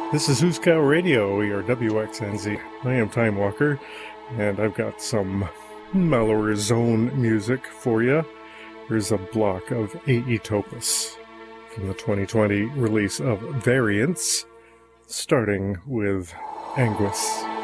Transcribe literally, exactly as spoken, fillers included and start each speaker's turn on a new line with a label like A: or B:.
A: This is Huskow Radio. We are W X N Z. I am Time Walker, and I've got some mellower zone music for you. Here's a block of Aetopus from the twenty twenty release of Variants, starting with Anguis.